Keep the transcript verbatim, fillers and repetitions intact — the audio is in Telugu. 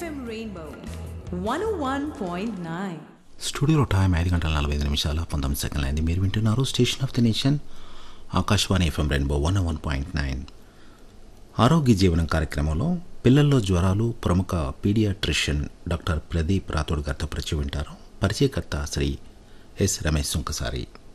ఎఫ్ఎం రెయిన్బో వన్ ఓ వన్ పాయింట్ నైన్. స్టూడియోలో టైం ఐదు గంటల నలభై ఐదు నిమిషాల పంతొమ్మిది సెకండ్లు అయింది. మీరు వింటున్నారు station of the nation Akashvani FM rainbow one one point nine. ఆరోగ్య జీవనం కార్యక్రమంలో పిల్లల్లో జ్వరాలు ప్రముఖ పీడియాట్రిషియన్ డాక్టర్ ప్రదీప్ రాథోడ్ గారితో పరిచయం వింటారు. పరిచయకర్త శ్రీ ఎస్ రమేష్ సుంకసారి.